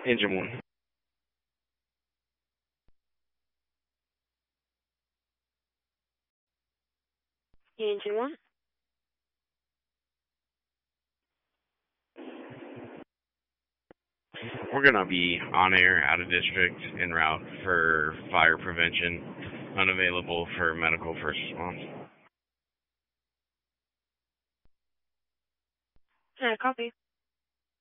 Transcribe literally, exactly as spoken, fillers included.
Engine one. Engine one. We're going to be on air, out of district, en route for fire prevention, unavailable for medical first response. Yeah, copy.